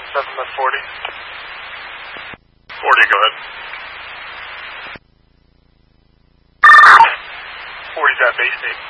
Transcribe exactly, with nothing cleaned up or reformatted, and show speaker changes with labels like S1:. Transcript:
S1: seven at forty.
S2: forty, go ahead.
S1: forty's at base state.